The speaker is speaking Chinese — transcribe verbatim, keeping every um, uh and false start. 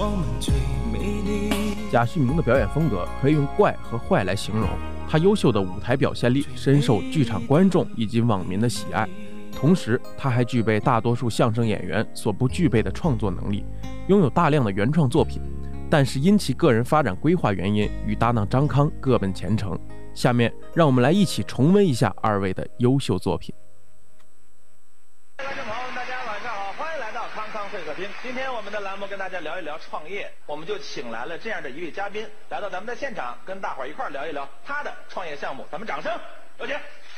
贾旭明的表演风格可以用怪和坏来形容，他优秀的舞台表现力深受剧场观众以及网民的喜爱，同时他还具备大多数相声演员所不具备的创作能力，拥有大量的原创作品，但是因其个人发展规划原因，与搭档张康各奔前程。下面让我们来一起重温一下二位的优秀作品。 观众朋友们，大家晚上好，欢迎来到康康会客厅。今天我们的栏目跟大家聊一聊创业，我们就请来了这样的一位嘉宾来到咱们的现场，跟大伙儿一块儿聊一聊他的创业项目。咱们掌声有请。